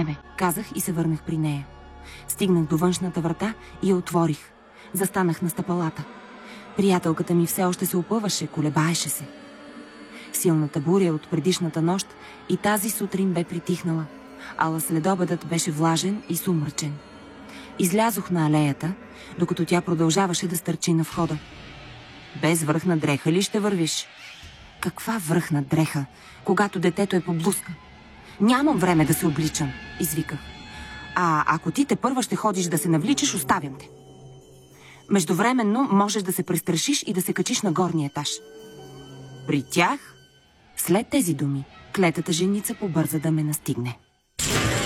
време, казах и се върнах при нея. Стигнах до външната врата и я отворих. Застанах на стъпалата. Приятелката ми все още се опъваше, колебаеше се. Силната буря от предишната нощ и тази сутрин бе притихнала, ала следобедът беше влажен и сумрачен. Излязох на алеята, докато тя продължаваше да стърчи на входа. Без връхна дреха ли ще вървиш? Каква връхна дреха, когато детето е по блузка? Нямам време да се обличам, извиках. Ако ти тепърва ще ходиш да се навличаш, оставям те. Междувременно можеш да се престрашиш и да се качиш на горния етаж. При тях, след тези думи, клетата женица побърза да ме настигне.